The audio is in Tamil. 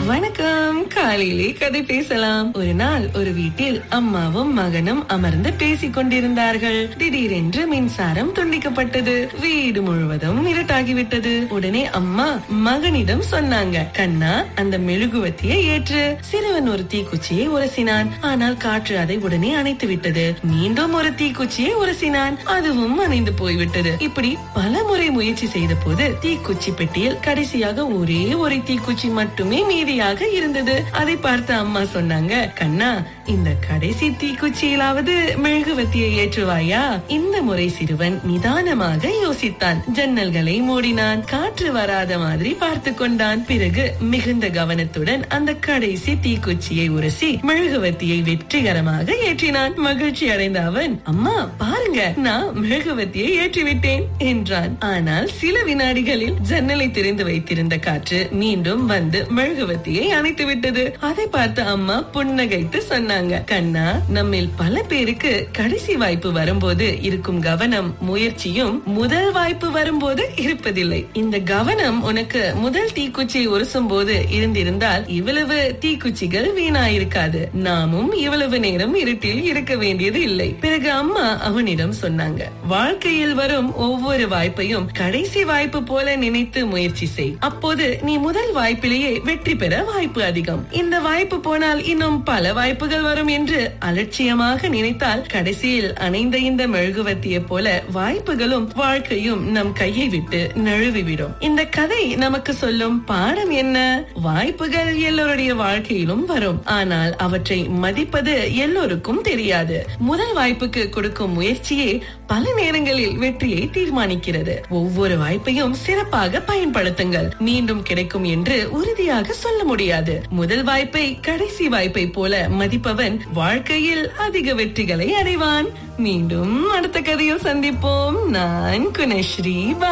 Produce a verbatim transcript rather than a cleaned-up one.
வணக்கம். காலையிலே கதை பேசலாம். ஒரு நாள் ஒரு வீட்டில் அம்மாவும் மகனும் அமர்ந்து பேசிக் கொண்டிருந்தார்கள். திடீரென்று மின்சாரம் துண்டிக்கப்பட்டது. வீடு முழுவதும் இருட்டாகிவிட்டது. உடனே அம்மா மகனிடம் சொன்னாங்க, கண்ணா, அந்த மெழுகுவத்தியை ஏற்று. சிறுவன் ஒரு தீக்குச்சியை உரசினான். ஆனால் காற்று அதை உடனே அணைத்து விட்டது. மீண்டும் ஒரு தீக்குச்சியை உரசினான். அதுவும் அணைந்து போய்விட்டது. இப்படி பல முறை முயற்சி செய்த போது தீக்குச்சி பெட்டியில் கடைசியாக ஒரே ஒரு தீக்குச்சி மட்டுமே மீதியாக இருந்தது. அதை பார்த்து அம்மா சொன்னாங்க, கண்ணா, இந்த கடைசி தீக்குச்சியிலாவது மெழுகுவத்தியை ஏற்றுவாயா? இந்த முறை சிறுவன் நிதானமாக யோசித்தான். ஜன்னல்களை மூடினான். காற்று வராத மாதிரி பார்த்து கொண்டான். பிறகு மிகுந்த கவனத்துடன் அந்த கடைசி தீக்குச்சியை உரசி மெழுகுவத்தியை வெற்றிகரமாக ஏற்றினான். மகிழ்ச்சி அடைந்த அவன், அம்மா பாருங்க, நான் மெழுகுவத்தியை ஏற்றிவிட்டேன் என்றான். ஆனால் சில வினாடிகளில் ஜன்னலை திறந்து வைத்திருந்த காற்று மீண்டும் வந்து மெழுகுவத்தியை அணைத்து விட்டது. அதை பார்த்து அம்மா புன்னகைத்து சொன்னாங்க, கண்ணா, நம்மில் பல பேருக்கு கடைசி வாய்ப்பு வரும்போது இருக்கும் கவனம் முயற்சியும் முதல் வாய்ப்பு வரும்போது இருப்பதில்லை. இந்த கவனம் உனக்கு முதல் தீக்குச்சியை உரசும் போது இருந்திருந்தால் இவ்வளவு தீக்குச்சிகள் வீணாயிருக்காது. நாமும் இவ்வளவு நேரம் இருட்டில் இருக்க வேண்டியது இல்லை. பிறகு அம்மா அவனிடம் சொன்னாங்க, வாழ்க்கையில் வரும் ஒவ்வொரு வாய்ப்பையும் கடைசி வாய்ப்பு போல நினைத்து முயற்சி செய். அப்போது நீ முதல் வாய்ப்பிலேயே வெற்றி பெற வாய்ப்பு அதிகம். இந்த வாய்ப்பு போனால் இன்னும் பல வாய்ப்புகள் வரும் என்று அலட்சியமாக நினைத்தால் கடைசியில் அணைந்த இந்த மெழுகுவத்தியை போல வாய்ப்புகளும் வாழ்க்கையும் நம் கையை விட்டு நழுவிவிடும். இந்த கதை நமக்கு சொல்லும் பாடம் என்ன? வாய்ப்புகள் எல்லோருடைய வாழ்க்கையிலும் வரும். ஆனால் அவற்றை மதிப்பது எல்லோருக்கும் தெரியாது. முதல் வாய்ப்புக்கு கொடுக்கும் முயற்சியே பல நேரங்களில் வெற்றியை தீர்மானிக்கிறது. ஒவ்வொரு வாய்ப்பையும் சிறப்பாக பயன்படுத்துங்கள். மீண்டும் கிடைக்கும் என்று உறுதியாக சொல்ல முடியாது. முதல் வாய்ப்பை கடைசி வாய்ப்பை போல மதிப்பவன் வாழ்க்கையில் அதிக வெற்றிகளை அடைவான். மீண்டும் அடுத்த கதையில் சந்திப்போம். நான் குணஸ்ரீ.